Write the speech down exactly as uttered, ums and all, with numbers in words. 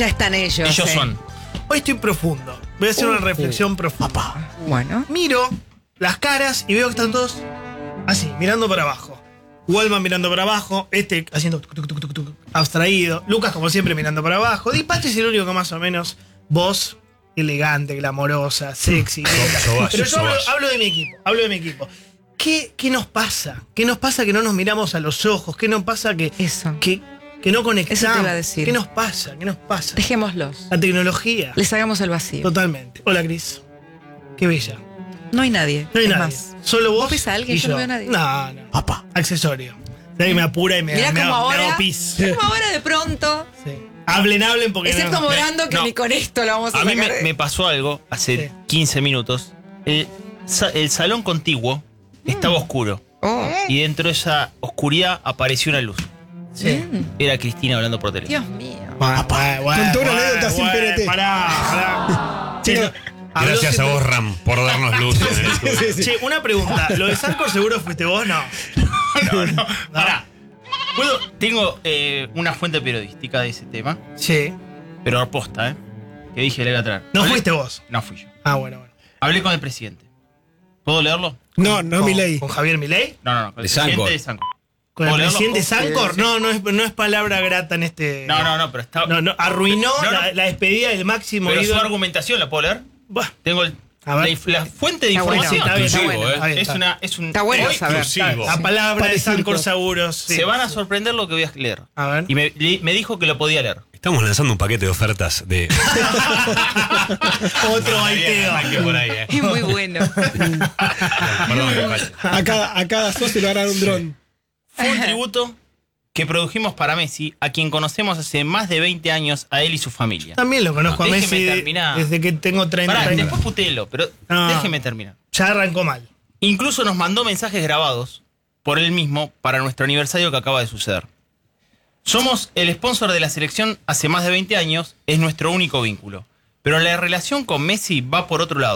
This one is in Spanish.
Ya están ellos. Ellos eh. son. Hoy estoy profundo. Voy a hacer Uh, una reflexión profunda. Bueno. Miro las caras y veo que están todos así, mirando para abajo. Wallman mirando para abajo, este haciendo tuc, tuc, tuc, tuc, tuc, abstraído. Lucas, como siempre, mirando para abajo. Dipache es el único que más o menos voz elegante, glamorosa, sexy. Sobayo, Pero yo hablo, sobayo. hablo de mi equipo, hablo de mi equipo. ¿Qué, ¿Qué nos pasa? ¿Qué nos pasa que no nos miramos a los ojos? ¿Qué nos pasa que, Eso. que, que no conectamos? Eso te iba a decir. ¿Qué nos pasa? ¿Qué nos pasa? Dejémoslos. La tecnología. Les hagamos el vacío. Totalmente. Hola, Cris. Qué bella. No hay nadie. No hay es nadie. más. Solo vos. ¿Vos ves a alguien? y Yo no veo a nadie. No, no. Papá. Accesorio. De ahí me apura y me, Mirá me, como hago- me ahora. hago pis. Como ahora de pronto. Sí. Hablen, hablen porque Excepto no. Morando, que no. ni con esto lo vamos a A mí sacar. me, me pasó algo hace Sí. quince minutos. El, sa- el salón contiguo estaba oscuro. Oh. Y dentro de esa oscuridad apareció una luz. Sí. Era Cristina hablando por teléfono. Dios mío. Bueno, bueno, bueno, Contó una bueno, anécdota sin bueno, P N T. Pará, pará. Che, no, habló Gracias a siempre- vos, Ram, por darnos luces en el estudio. Sí, sí. Che, una pregunta. ¿Lo de Sancor seguro fuiste vos? No. No, no, pará. ¿Puedo? Tengo eh, una fuente periodística de ese tema, Sí. pero aposta, ¿eh? Que dije leer atrás. No Hablé- fuiste vos. No fui yo. Ah, bueno, bueno. Hablé con el presidente. ¿Puedo leerlo? No, no ¿Con- mi ley. ¿Con Javier Milei? No, no, no. Con el De presidente Sancor. de Sancor. ¿Con el ¿Puedo leerlo? presidente Sí, Sancor? sí. No, no es, no es palabra grata en este. No, no, no, pero está. No, no, arruinó No, no. La, la despedida del máximo Pero su ídolo. argumentación, ¿la puedo leer? Bah, Tengo el- A ver. la, inf- la fuente de Está bueno, información. está bien, está Exclusivo, bueno, ¿eh? está bien, Es está una. Es un, Está bueno hoy saber. exclusivo. La palabra de Parecido. Sancor seguros. sí. Se van a sorprender lo que voy a leer. A ver. Y me, le- me dijo que lo podía leer. Estamos lanzando un paquete de ofertas de. Otro baiteo. Arranqué por ahí, eh. Es muy bueno. Perdón, Dipache. A cada, a cada socio le van a dar un dron. Fue un tributo que produjimos para Messi, a quien conocemos hace más de veinte años, a él y su familia. También lo conozco a Déjeme Messi de- terminar. desde que tengo treinta Pará, años. después putelo, pero No. déjeme terminar. Ya arrancó mal. Incluso nos mandó mensajes grabados por él mismo para nuestro aniversario que acaba de suceder. Somos el sponsor de la selección hace más de veinte años, es nuestro único vínculo. Pero la relación con Messi va por otro lado.